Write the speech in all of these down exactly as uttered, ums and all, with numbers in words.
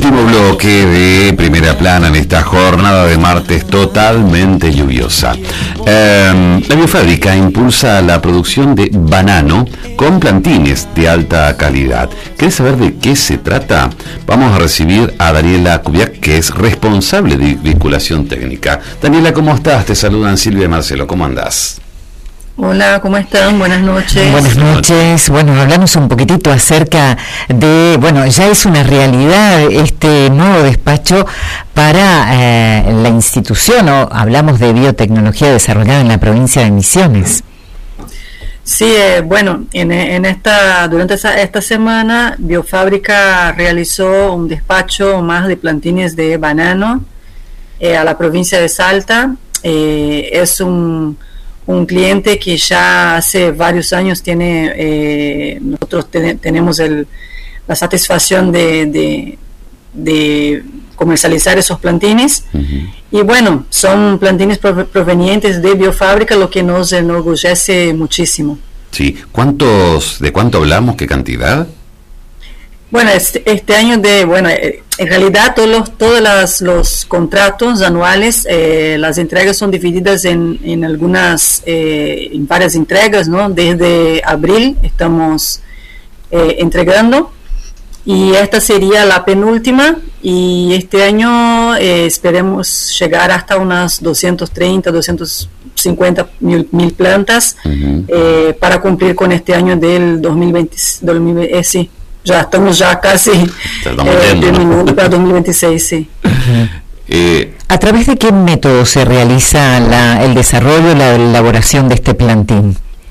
Último bloque de Primera Plana en esta jornada de martes totalmente lluviosa. Eh, la Biofábrica impulsa la producción de banano con plantines de alta calidad. ¿Querés saber de qué se trata? Vamos a recibir a Daniela Kubiak, que es responsable de vinculación técnica. Daniela, ¿cómo estás? Te saludan Silvia y Marcelo. ¿Cómo andás? Hola, ¿cómo están? Buenas noches. Buenas noches. Bueno, hablamos un poquitito acerca de, bueno, ya es una realidad este nuevo despacho para eh, la institución, o hablamos de biotecnología desarrollada en la provincia de Misiones. Sí, eh, bueno, en, en esta durante esa, esta semana Biofábrica realizó un despacho más de plantines de banano eh, a la provincia de Salta. Eh, es un un cliente que ya hace varios años tiene, eh, nosotros ten, tenemos el, la satisfacción de, de, de comercializar esos plantines. Uh-huh. Y bueno, son plantines provenientes de Biofábrica, lo que nos enorgullece muchísimo. Sí, ¿cuántos, de cuánto hablamos? ¿Qué cantidad? Bueno, este, este año de, bueno, eh, en realidad todos los, todos las, los contratos anuales, eh, las entregas son divididas en, en algunas, eh, en varias entregas, ¿no? Desde abril estamos eh, entregando y esta sería la penúltima y este año eh, esperemos llegar hasta unas doscientos treinta, doscientos cincuenta mil, mil plantas uh-huh. eh, para cumplir con este año del dos mil veinte, dos mil veinte eh, sí. Ya estamos ya casi eh, terminando para dos mil veintiséis, sí. Uh-huh. Eh, ¿A través de qué método se realiza la, el desarrollo y la elaboración de este plantín?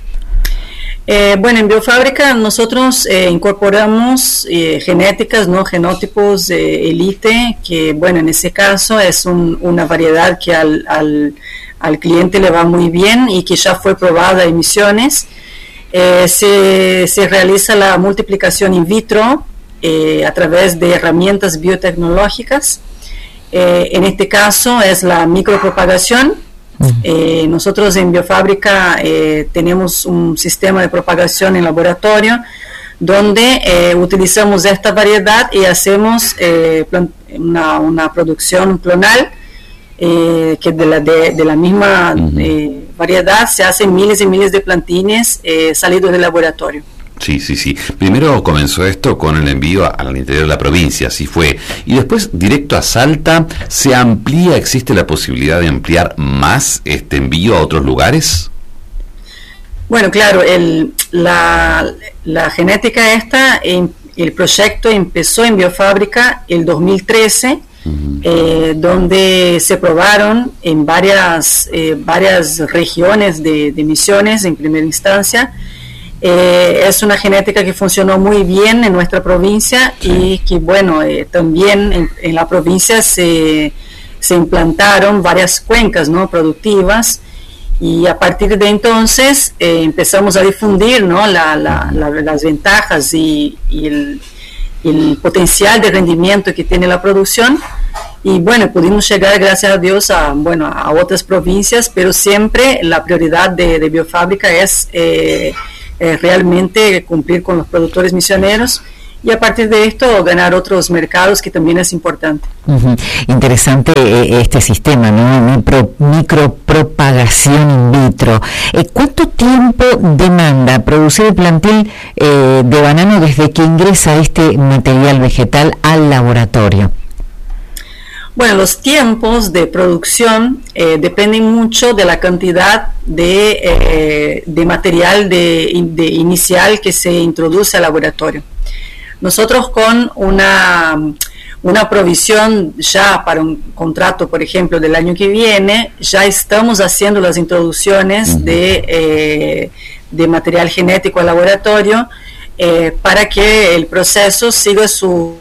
Eh, bueno, en Biofábrica nosotros eh, incorporamos eh, genéticas, no genotipos de elite, que bueno, en ese caso es un, una variedad que al, al, al cliente le va muy bien y que ya fue probada en Misiones. Eh, se, se realiza la multiplicación in vitro eh, a través de herramientas biotecnológicas. Eh, en este caso es la micropropagación. Eh, nosotros en Biofábrica eh, tenemos un sistema de propagación en laboratorio donde eh, utilizamos esta variedad y hacemos eh, una, una producción clonal eh, que de la, de, de la misma eh, variedad se hacen miles y miles de plantines eh, salidos del laboratorio. Sí, sí, sí. Primero comenzó esto con el envío al interior de la provincia, así fue. Y después, directo a Salta, ¿se amplía, existe la posibilidad de ampliar más este envío a otros lugares? Bueno, claro, el, la, la genética esta, el proyecto empezó en Biofábrica el dos mil trece, uh-huh. eh, donde se probaron en varias, eh, varias regiones de, de Misiones en primera instancia. Eh, es una genética que funcionó muy bien en nuestra provincia y que bueno, eh, también en, en la provincia se, se implantaron varias cuencas, ¿no?, productivas, y a partir de entonces eh, empezamos a difundir, ¿no?, la, la, la, las ventajas y, y el, el potencial de rendimiento que tiene la producción. Y bueno, pudimos llegar, gracias a Dios, a, bueno, a otras provincias, pero siempre la prioridad de, de Biofábrica es eh, Eh, realmente cumplir con los productores misioneros y a partir de esto ganar otros mercados, que también es importante. Uh-huh. Interesante eh, este sistema, ¿no? Micro, micropropagación in vitro. Eh, ¿Cuánto tiempo demanda producir el plantín eh, de banano desde que ingresa este material vegetal al laboratorio? Bueno, los tiempos de producción eh, dependen mucho de la cantidad de, eh, de material de, de inicial que se introduce al laboratorio. Nosotros con una, una provisión ya para un contrato, por ejemplo, del año que viene, ya estamos haciendo las introducciones uh-huh. de, eh, de material genético al laboratorio eh, para que el proceso siga su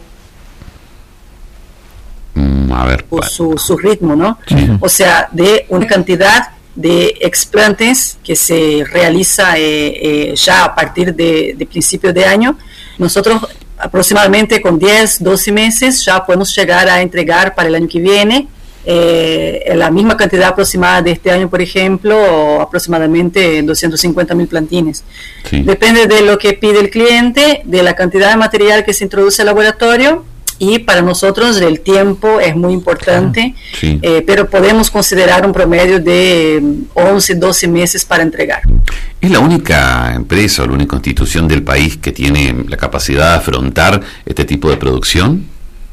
A ver, su, su ritmo, ¿no? Sí. O sea, de una cantidad de explantes que se realiza eh, eh, ya a partir de, de principio de año. Nosotros aproximadamente con diez, doce meses ya podemos llegar a entregar para el año que viene eh, la misma cantidad aproximada de este año, por ejemplo, o aproximadamente doscientos cincuenta mil plantines. Sí. Depende de lo que pide el cliente, de la cantidad de material que se introduce al laboratorio y para nosotros el tiempo es muy importante, claro, sí. eh, pero podemos considerar un promedio de once, doce meses para entregar. ¿Es la única empresa o la única institución del país que tiene la capacidad de afrontar este tipo de producción?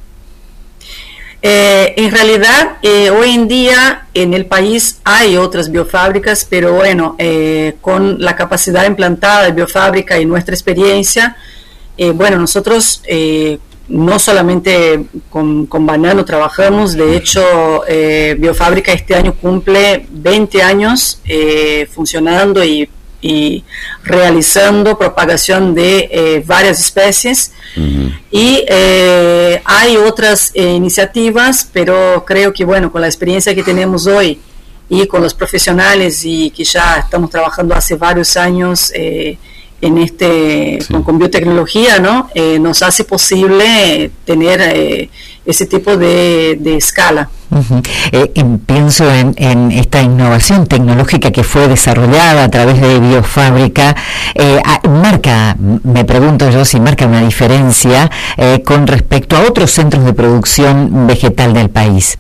Eh, en realidad, eh, hoy en día en el país hay otras biofábricas, pero bueno, eh, con la capacidad implantada de biofábrica y nuestra experiencia, eh, bueno, nosotros eh, no solamente con, con banano trabajamos, de hecho, eh, biofábrica este año cumple veinte años eh, funcionando y y realizando propagación de eh, varias especies. Uh-huh. Y eh, hay otras eh, iniciativas, pero creo que bueno, con la experiencia que tenemos hoy y con los profesionales y que ya estamos trabajando hace varios años eh, en este sí. con, con biotecnología, ¿no? Eh, nos hace posible tener eh, ese tipo de, de escala. Uh-huh. Eh, pienso en, en esta innovación tecnológica que fue desarrollada a través de biofábrica, eh, marca, me pregunto yo si marca una diferencia eh, con respecto a otros centros de producción vegetal del país.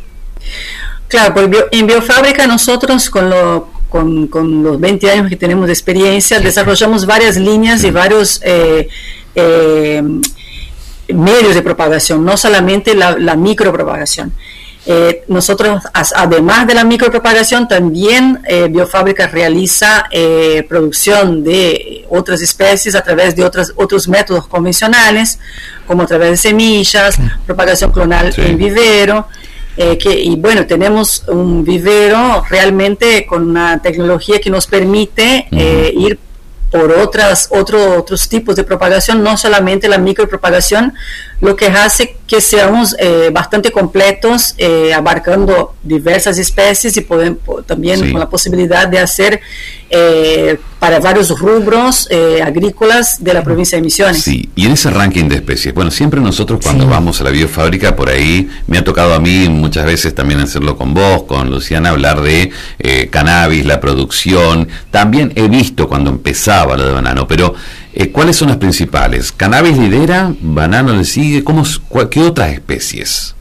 Claro, pues bio, en biofábrica nosotros con lo Con, con los veinte años que tenemos de experiencia, desarrollamos varias líneas y varios eh, eh, medios de propagación, no solamente la, la micropropagación. Eh, nosotros, as, además de la micropropagación, también eh, biofábrica realiza eh, producción de otras especies a través de otras, otros métodos convencionales, como a través de semillas, propagación clonal sí. en vivero. Eh, que, y bueno, tenemos un vivero realmente con una tecnología que nos permite eh, ir por otras otro, otros tipos de propagación, no solamente la micropropagación, lo que hace que seamos eh, bastante completos, eh, abarcando diversas especies y podemos, también sí. con la posibilidad de hacer eh, para varios rubros eh, agrícolas de la provincia de Misiones. Sí, y en ese ranking de especies, bueno, siempre nosotros cuando sí. vamos a la biofábrica, por ahí me ha tocado a mí muchas veces también hacerlo con vos, con Luciana, hablar de eh, cannabis, la producción. También he visto cuando empezaba lo de banano, pero eh, ¿cuáles son las principales? ¿Cannabis lidera? ¿Banano le sigue? ¿Cómo, cuál, ¿Qué otras especies?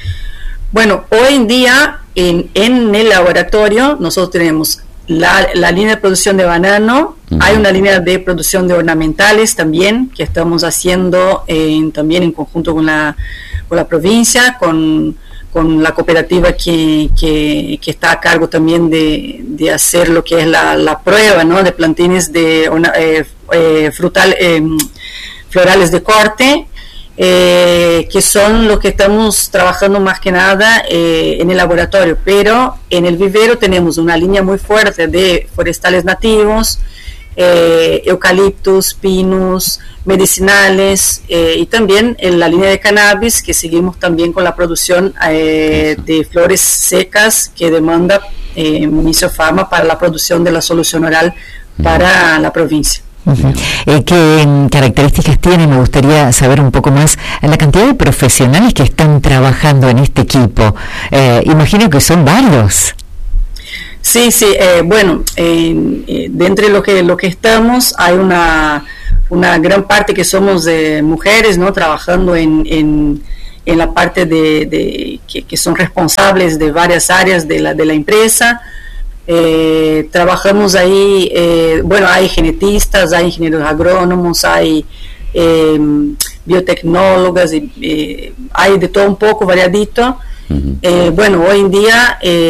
Bueno, hoy en día en, en el laboratorio nosotros tenemos La, la línea de producción de banano, uh-huh. hay una línea de producción de ornamentales también, que estamos haciendo en, también en conjunto con la, con la provincia, con, con la cooperativa que, que, que está a cargo también de, de hacer lo que es la, la prueba, ¿no? de plantines de eh, eh, frutal, eh, florales de corte, Eh, que son los que estamos trabajando más que nada eh, en el laboratorio, pero en el vivero tenemos una línea muy fuerte de forestales nativos, eh, eucaliptus, pinus, medicinales eh, y también en la línea de cannabis, que seguimos también con la producción eh, de flores secas que demanda eh, Misiofarma para la producción de la solución oral para la provincia. Uh-huh. Eh, ¿Qué características tiene? Me gustaría saber un poco más la cantidad de profesionales que están trabajando en este equipo. Eh, imagino que son varios. Sí, sí. Eh, bueno, eh, eh, de entre lo que lo que estamos hay una una gran parte que somos de mujeres, ¿no? Trabajando en, en en la parte de, de que, que son responsables de varias áreas de la de la empresa. Eh, trabajamos ahí, eh, bueno, hay genetistas, hay ingenieros agrónomos, hay eh, biotecnólogas, y, eh, hay de todo un poco variadito. Uh-huh. eh, bueno, hoy en día eh,